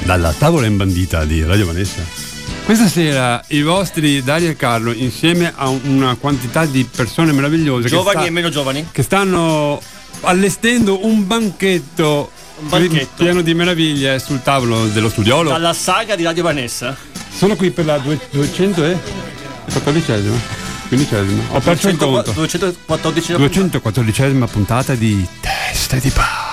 dalla tavola imbandita di Radio Vanessa. Questa sera i vostri Dario e Carlo, insieme a una quantità di persone meravigliose, giovani e meno giovani, che stanno allestendo un banchetto pieno di meraviglie sul tavolo dello studiolo. Dalla saga di Radio Vanessa. Sono qui per la 214esima, 15esima. Ho perso il conto. 214esima puntata di Teste di Pau.